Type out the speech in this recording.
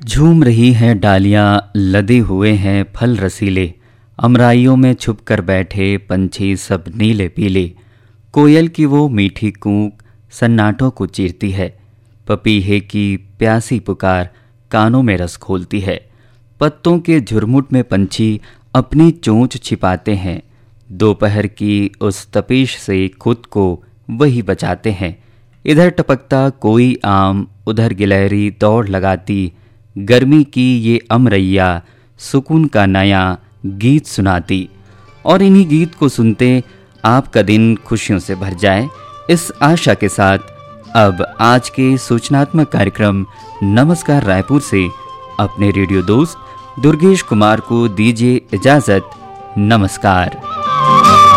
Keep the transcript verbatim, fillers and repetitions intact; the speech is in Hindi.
झूम रही हैं डालियां, लदे हुए हैं फल रसीले। अमराइयों में छुप कर बैठे पंछी सब नीले पीले। कोयल की वो मीठी कूक सन्नाटों को चीरती है। पपीहे की प्यासी पुकार कानों में रस खोलती है। पत्तों के झुरमुट में पंछी अपनी चोंच छिपाते हैं। दोपहर की उस तपिश से खुद को वही बचाते हैं। इधर टपकता कोई आम, उधर गिलहरी दौड़ लगाती। गर्मी की ये अमरैया सुकून का नया गीत सुनाती। और इन्हीं गीत को सुनते आपका दिन खुशियों से भर जाए, इस आशा के साथ अब आज के सूचनात्मक कार्यक्रम नमस्कार रायपुर से अपने रेडियो दोस्त दुर्गेश कुमार को दीजिए इजाजत। नमस्कार।